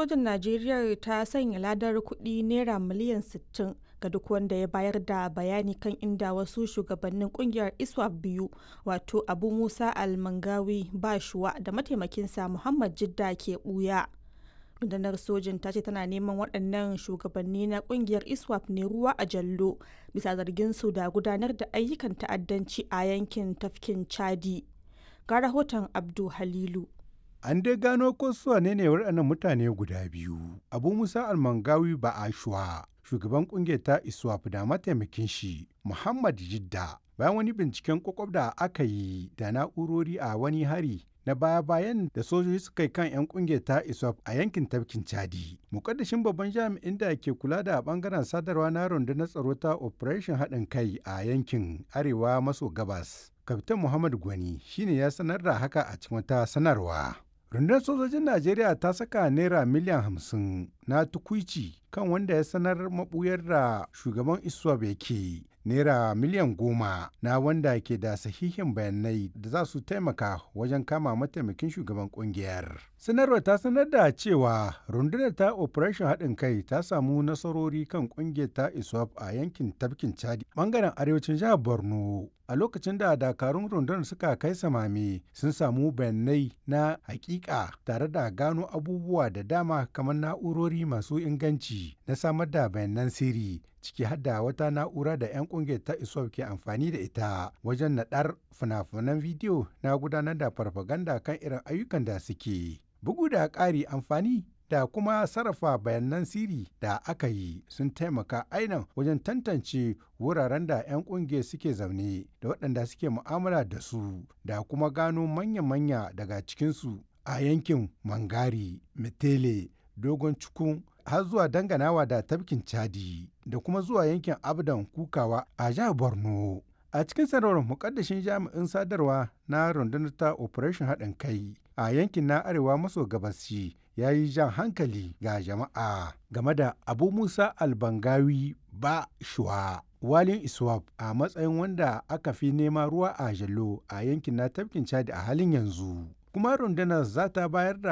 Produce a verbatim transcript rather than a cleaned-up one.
sojan Najeriya ta sanya ladar kuɗi naira miliyan sittin ga duk wanda ya bayar da bayani kan inda wasu shugabannin kungiyar ISWAP biyu wato Abu Musa Al-Mangawi Bashwa da mataimakinsa Muhammad Jidda ke ɓuya. Rundunar sojin ta ce tana neman waɗannan shugabanni na kungiyar ISWAP ne ruwa a jallo bisa zargin su da gudanar da ayyukan ta'addanci a yankin tafkin Chadi. Ga rahoton Abdu Halilu. An dai gano ko su wane ne waɗannan mutane guda biyu. Abu Musa Al-Mangawi Ba'ashwa, shugaban kungiyar ta ISWAP da mataimakin shi Muhammad Jidda. Bayan wani binciken kwakwab da aka yi da na'urori a wani hari na baya-bayan da sojoji suka yi kan 'yan kungiyar ta ISWAP a yankin tafkin Chadi. Mukaddashin babban jami'in da ke kula da bangaren sadarwa na rundunar tsaro ta Operation haɗin kai a yankin Arewa maso gabas. Kaftan Muhammad Gwani shine ya sanar da haka a cikin wata sanarwa. Rundunar sojojin Najeriya ta saka naira miliyan hamsin na tukuici kan wanda ya sanar mabuyar da shugaban ISWAP yake, naira miliyan goma na wanda ke da sahihin bayanai da za su taimaka wajen kama mataimakin shugaban kungiyar. Sanarwar ta sanar da cewa rundunar ta Operation haɗin kai ta samu nasarori kan kungiyar ta ISWAP a yankin tafkin Chadi bangaren arewacin jihar Borno. A lokacin da dakarun rundunar suka kai samame sun samu bayanai na hakika tare da gano abubuwa da dama kamar na'urori masu inganci na samar da bayanan sirri, ciki har da wata na'ura da 'yan kungiyar ta ISWAP ke amfani da ita wajen naɗar fina-finan bidiyo na gudanar da farfaganda kan irin ayyukan da suke. Bugu da ƙari, amfani da kuma sarrafa bayanan sirri da aka yi sun taimaka ainihin wajen tantance wuraren da 'yan kungiyar suke zaune da waɗanda suke mu'amala da su da kuma gano manya-manya daga cikinsu a yankin Mangari, Metele, Dogon Cikun har zuwa danganawa da tafkin Chadi da kuma zuwa yankin Abdan Kukawa a jihar Borno. A cikin sanarwar, mukaddashin jami'in sadarwa na rundunar ta Operation haɗin kai a yankin na Arewa maso gabashi ya yi jan hankali ga jama'a game da Abu Musa Al-Mangawi Ba'ashwa, walin ISWAP a matsayin wanda aka fi nema ruwa a jallo a yankin na tafkin Chadi a halin yanzu. Kuma rundunar za ta bayar da